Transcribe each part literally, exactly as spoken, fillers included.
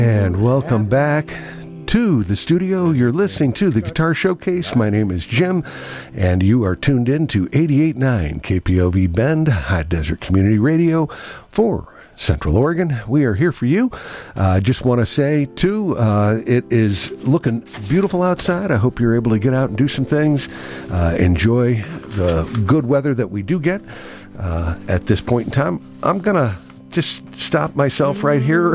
And welcome back to the studio. You're listening to the Guitar Showcase. My name is Jim, and you are tuned in to eighty-eight point nine K P O V Bend, High Desert Community Radio for Central Oregon. We are here for you. I uh, just want to say, too, uh, it is looking beautiful outside. I hope you're able to get out and do some things. Uh, enjoy the good weather that we do get uh, at this point in time. I'm going to just stop myself right here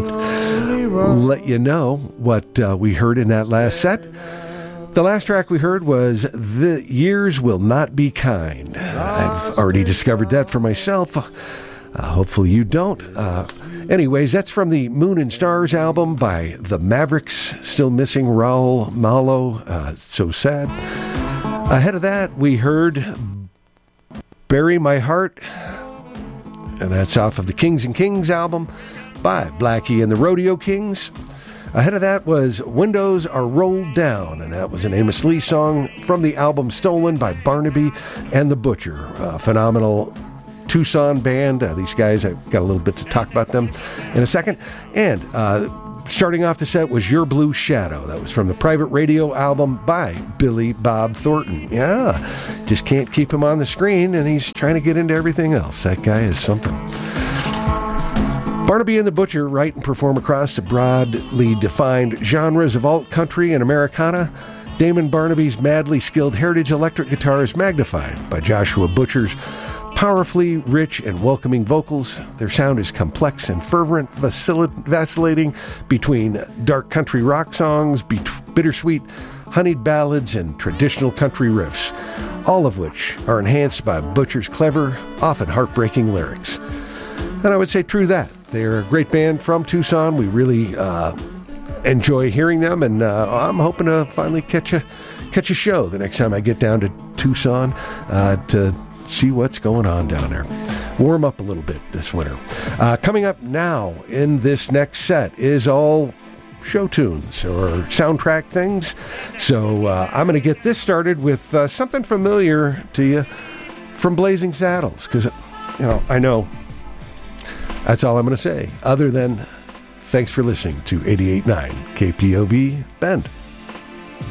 and let you know what uh, we heard in that last set. The last track we heard was The Years Will Not Be Kind. I've already discovered that for myself. Uh, hopefully you don't. Uh, anyways, that's from the Moon and Stars album by the Mavericks. Still missing Raul Malo. Uh, so sad. Ahead of that, we heard Bury My Heart. And that's off of the Kings and Kings album by Blackie and the Rodeo Kings. Ahead of that was Windows Are Rolled Down, and that was an Amos Lee song from the album Stolen by Barnaby and the Butcher. A phenomenal Tucson band. Uh, these guys, I've got a little bit to talk about them in a second. And uh, starting off the set was Your Blue Shadow. That was from the Private Radio album by Billy Bob Thornton. Yeah, just can't keep him on the screen, and he's trying to get into everything else. That guy is something. Barnaby and the Butcher write and perform across the broadly defined genres of alt country and Americana. Damon Barnaby's madly skilled heritage electric guitar is magnified by Joshua Butcher's powerfully rich and welcoming vocals. Their sound is complex and fervent, vacil- vacillating between dark country rock songs, be- bittersweet honeyed ballads, and traditional country riffs, all of which are enhanced by Butcher's clever, often heartbreaking lyrics. And I would say true that. They're a great band from Tucson. We really uh, enjoy hearing them, and uh, I'm hoping to finally catch a, catch a show the next time I get down to Tucson uh, to see what's going on down there. Warm up a little bit this winter. Uh, coming up now in this next set is all show tunes or soundtrack things. So uh, I'm going to get this started with uh, something familiar to you from Blazing Saddles, because, you know, I know that's all I'm going to say, other than thanks for listening to eighty-eight point nine K P O V Bend.